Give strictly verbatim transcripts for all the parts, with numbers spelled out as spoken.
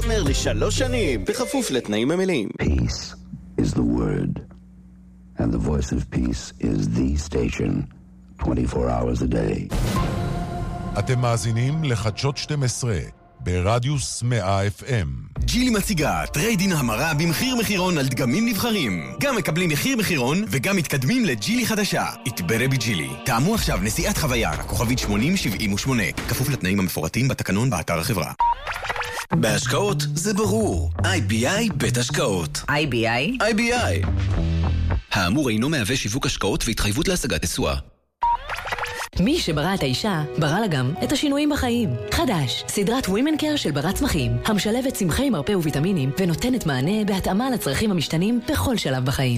פרטנר לשלוש שנים, בכפוף לתנאים המלאים. Peace is the word, and the voice of peace is the station, twenty-four hours a day. אתם מאזינים לחדשות שתים עשרה, ברדיוס מאה אף אם. ג'ילי מציגה טריידין המרה במחיר מחירון על דגמים נבחרים. גם מקבלים מחיר מחירון וגם מתקדמים לג'ילי חדשה. התברא בג'ילי. טעמו עכשיו נסיעת חוויה, כוכבית שמונים שבעים ושמונה. כפוף לתנאים המפורטים בתקנון באתר החברה. בהשקעות זה ברור. איי בי איי בית השקעות. איי בי איי? איי בי איי. האמור אינו מהווה שיווק השקעות והתחייבות להשגת תשואה. מי שברא את האישה, ברא לה גם את השינויים בחיים. חדש, סדרת Women Care של ברת צמחים, המשלבת צמחי מרפא וויטמינים ונותנת מענה בהתאמה לצרכים המשתנים בכל שלב בחיים.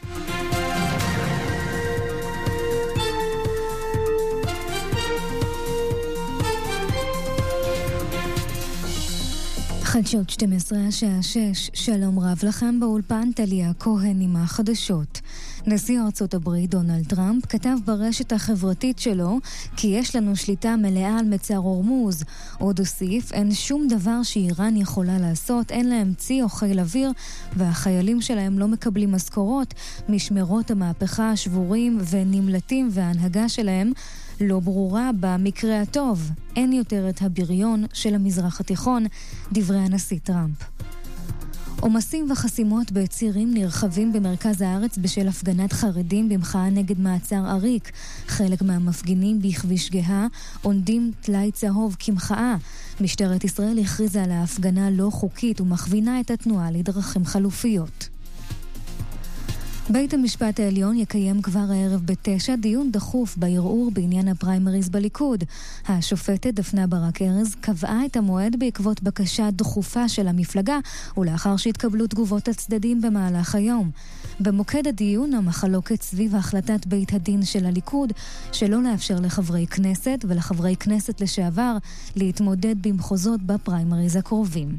חדשות שתים עשרה השעה שש, שלום רב לכם באולפן טליה כהן עם החדשות. נשיא ארצות הברית דונלד טראמפ כתב ברשת החברתית שלו כי יש לנו שליטה מלאה על מצר הורמוז. עוד הוסיף, אין שום דבר שאיראן יכולה לעשות, אין להם צי או חיל אוויר והחיילים שלהם לא מקבלים משכורות, משמרות המהפכה השבורים ונמלטים וההנהגה שלהם לא ברורה במקרה הטוב. אין יותר את הבריון של המזרח התיכון, דברי הנשיא טראמפ. עומסים וחסימות בצירים נרחבים במרכז הארץ בשל הפגנת חרדים במחאה נגד מעצר עריק. חלק מהמפגינים בכביש גאה עונדים טלאי צהוב כמחאה. משטרת ישראל הכריזה על ההפגנה לא חוקית ומכווינה את התנועה לדרכים חלופיות. בית המשפט העליון יקיים כבר הערב בתשע דיון דחוף בערעור בעניין הפריימריז בליכוד. השופטת דפנה ברק ארז קבעה את המועד בעקבות בקשה דחופה של המפלגה ולאחר שהתקבלו תגובות הצדדים במהלך היום. במוקד הדיון המחלוקת סביב החלטת בית הדין של הליכוד שלא לאפשר לחברי כנסת ולחברי כנסת לשעבר להתמודד במחוזות בפריימריז הקרובים.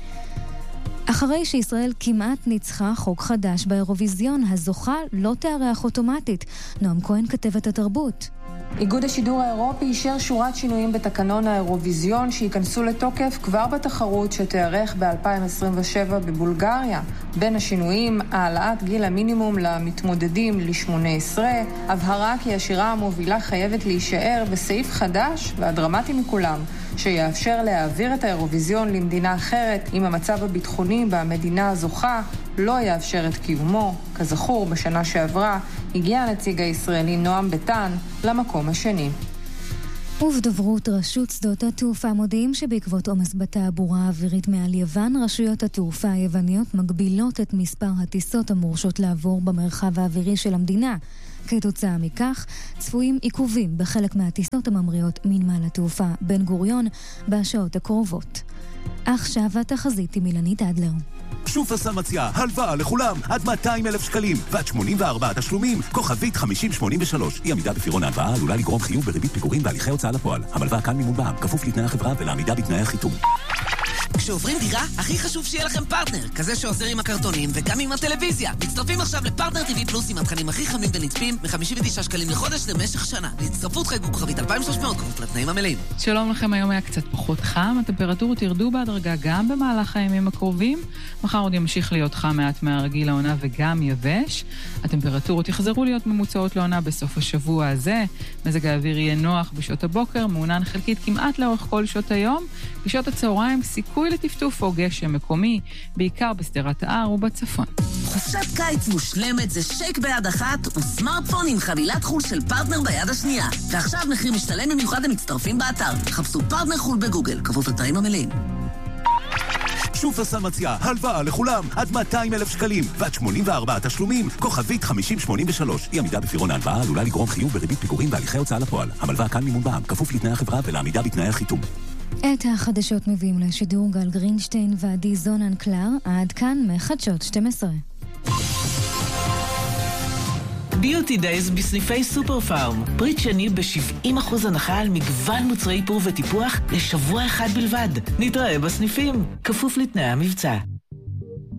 אחרי שישראל כמעט ניצחה חוק חדש באירוויזיון, הזוכה לא תארח אוטומטית. נועם כהן כתבת התרבות. איגוד השידור האירופי אישר שורת שינויים בתקנון האירוויזיון שייכנסו לתוקף כבר בתחרות שתארך ב-אלפיים עשרים ושבע בבולגריה. בין השינויים, העלאת גיל המינימום למתמודדים ל-שמונה עשרה, הבהרה כי השירה המובילה חייבת להישאר בסעיף חדש והדרמטי מכולם, שיאפשר להעביר את האירוויזיון למדינה אחרת אם המצב הביטחוני במדינה הזוכה לא יאפשר את קיומו. כזכור, בשנה שעברה הגיע הנציג הישראלי נועם ביטן למקום השני. ובדוברות רשות שדות התעופה מודיעים שבעקבות עומס בתעבורה האווירית מעל יוון, רשויות התעופה היווניות מגבילות את מספר הטיסות המורשות לעבור במרחב האווירי של המדינה. כתוצאה מכך, צפויים עיכובים בחלק מהטיסות הממריאות מנמל התעופה בן גוריון בשעות הקרובות. עכשיו התחזית עם אילנית אדלר. שופרסל מציעה הלוואה לכולם עד מאתיים אלף שקלים ועד שמונים וארבעה תשלומים, כוכבית חמישים שמונים ושלוש. אי עמידה בפירעון ההלוואה עלולה לגרום חיוב בריבית פיגורים בהליכי הוצאה לפועל. המלווה כאן מימון בע"מ, כפוף לתנאי החברה ולעמידה בתנאי החיתום. כשעוברים דירה, הכי חשוב שיהיה לכם פרטנר, כזה שעוזר עם הקרטונים וגם עם הטלוויזיה. מצטרפים עכשיו לפרטנר טי וי פלוס עם התכנים הכי חמים ונצפים מ-חמישים ותשעה שקלים לחודש למשך שנה. להצטרפות חייגו כוכבית אלפיים ושלוש מאות כפוף לתנאים המלאים. שלום לכם, היום היה קצת פחות חם, הטמפרטורות ירדו בהדרגה גם במהלך הימים הקרובים. מחר עוד ימשיך להיות חם מעט מהרגיל לעונה וגם יבש. הטמפרטורות יחזרו להיות ממוצעות לעונה בסוף השבוע הזה. מזג האוויר יהיה נוח בשעות הבוקר, מעונן חלקית כמעט לאורך כל שעות היום. בשעות הצהריים סיכוי לטפטוף או גשם מקומי, בעיקר בסדרת ההר ובצפון. חופשת קיץ מושלמת זה שייק ביד אחת וסמארטפון עם חבילת חול של פרטנר ביד השנייה. ועכשיו מחיר משתלם במיוחד למצטרפים באתר. חפשו פרטנר חול בגוגל, כפוף לתנאים המלאים. שופרסל מציעה הלוואה לכולם עד מאתיים אלף שקלים ועד שמונים וארבעה תשלומים, כוכבית חמישים שמונים ושלוש. אי עמידה בפירעון ההלוואה עלולה לגרום חיוב בריבית פיגורים בהליכי הוצאה לפועל. המלווה כאן מימון בע"מ, כפוף לתנאי החברה ולעמידה בתנאי החיתום. את החדשות מביאים לשידור גל גרינשטיין ועדי זונן קלר. עד כאן מחדשות שתים עשרה. ביוטי דייז בסניפי סופר פארם. פריט שני ב-שבעים אחוז הנחה על מגוון מוצרי איפור וטיפוח לשבוע אחד בלבד. נתראה בסניפים, כפוף לתנאי המבצע.